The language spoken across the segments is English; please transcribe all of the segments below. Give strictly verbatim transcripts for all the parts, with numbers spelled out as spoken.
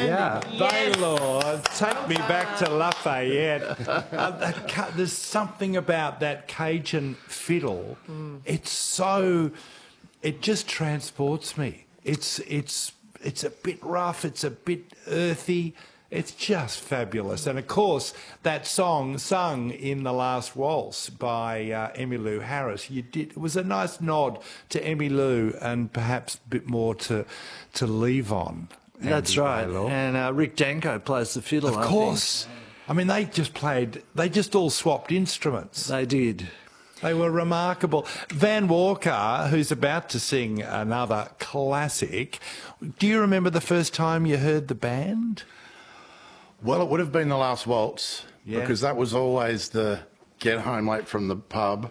Andy Yeah. yes. Baylor, take me back to Lafayette. uh, that, ca- there's something about that Cajun fiddle. Mm. It's so, it just transports me. It's it's it's a bit rough. It's a bit earthy. It's just fabulous. And, of course, that song sung in The Last Waltz by uh, Emmylou Harris, you did, it was a nice nod to Emmylou and perhaps a bit more to, to Levon. That's right. Baylor. And uh, Rick Danko plays the fiddle, Of course. I, I mean, they just played, they just all swapped instruments. They did. They were remarkable. Van Walker, who's about to sing another classic, do you remember the first time you heard the band? Well, it would have been The Last Waltz, yeah. because that was always the get home late from the pub,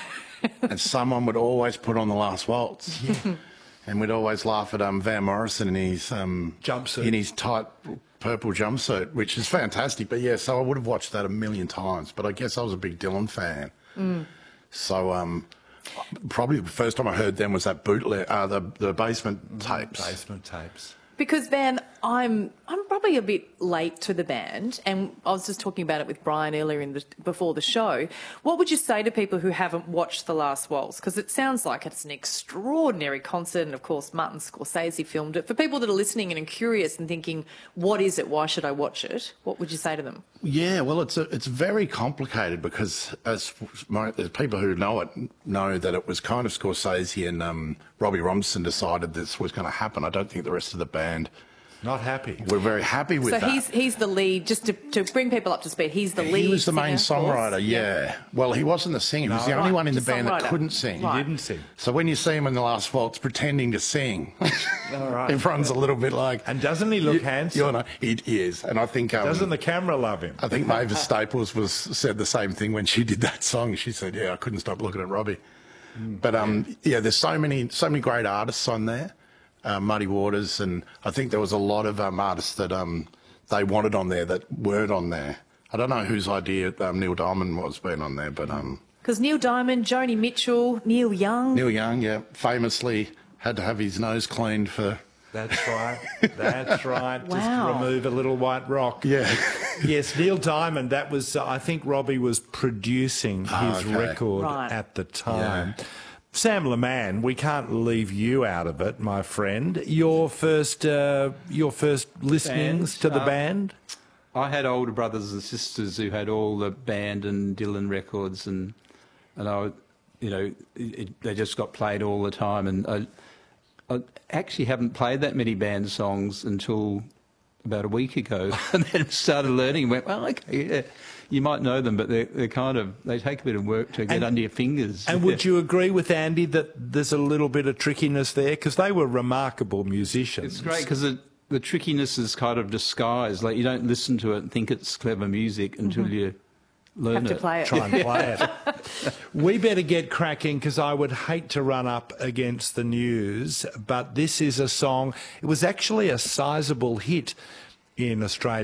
and someone would always put on The Last Waltz. Yeah. And we'd always laugh at um, Van Morrison in his um, jumpsuit, in his tight purple jumpsuit, which is fantastic. But yeah, so I would have watched that a million times. But I guess I was a big Dylan fan. Mm. So um, probably the first time I heard them was that bootleg, uh, the the basement tapes. Basement tapes. Because, Van, I'm I'm probably a bit late to the band, and I was just talking about it with Brian earlier in the, before the show. What would you say to people who haven't watched The Last Waltz? Because it sounds like it's an extraordinary concert, and, of course, Martin Scorsese filmed it. For people that are listening and are curious and thinking, what is it, why should I watch it, what would you say to them? Yeah, well, it's a, it's very complicated because as, my, as people who know it know that it was kind of Scorsese and um, Robbie Robinson decided this was going to happen. I don't think the rest of the band not happy. We're very happy with so that. So he's he's the lead. Just to, to bring people up to speed, he's the lead. He was the main singer, songwriter. Yeah. yeah. Well, he wasn't the singer. No. He was the only right. one in the Just band songwriter. that couldn't sing. Right. He didn't sing. So when you see him in The Last Waltz pretending to sing, All right. everyone's a little bit like. And doesn't he look you, handsome? You know, he is. And I think um, doesn't the camera love him? I think Mavis Staples was said the same thing when she did that song. She said, "Yeah, I couldn't stop looking at Robbie." Mm. But um, yeah, there's so many so many great artists on there. Uh, Muddy Waters, and I think there was a lot of um, artists that um, they wanted on there that weren't on there. I don't know whose idea um, Neil Diamond was being on there, but... Because um, Neil Diamond, Joni Mitchell, Neil Young... Neil Young, yeah, famously had to have his nose cleaned for... That's right, that's right, wow. just to remove a little white rock. Yeah. Yes, Neil Diamond, that was, uh, I think Robbie was producing his oh, okay. record right. at the time. Yeah. Sam LeMan, we can't leave you out of it, my friend. Your first, uh, your first listenings Band, to the um, band? I had older brothers and sisters who had all the band and Dylan records, and and I, you know, it, they just got played all the time. And I, I actually haven't played that many band songs until about a week ago, and then started learning. And went, well, okay, yeah. You might know them, but they're, they're kind of, they take a bit of work to get and, under your fingers. And would you agree with Andy that there's a little bit of trickiness there? Because they were remarkable musicians. It's great because the, the trickiness is kind of disguised. Like, you don't listen to it and think it's clever music until mm-hmm. you learn Have it. to play it. Try and play it. We better get cracking because I would hate to run up against the news, but this is a song, it was actually a sizable hit in Australia.